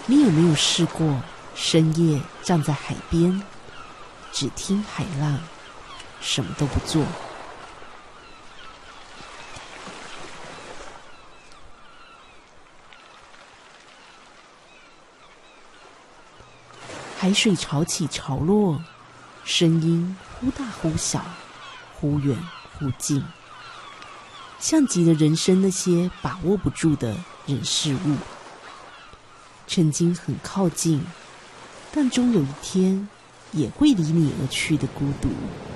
你有没有试过深夜站在海边，只听海浪，什么都不做？海水潮起潮落，声音忽大忽小，忽远忽近，像极了人生那些把握不住的人事物。曾经很靠近，但终有一天也会离你而去的孤独。